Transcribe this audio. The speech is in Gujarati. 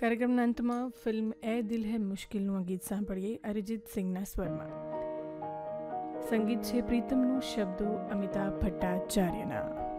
કાર્યક્રમના અંતમાં ફિલ્મ એ દિલ હે મુશ્કિલનું આ ગીત સાંભળીએ અરિજીત સિંઘના સ્વરમાં. સંગીત છે પ્રીતમનું, શબ્દો અમિતાભ ભટ્ટાચાર્યના.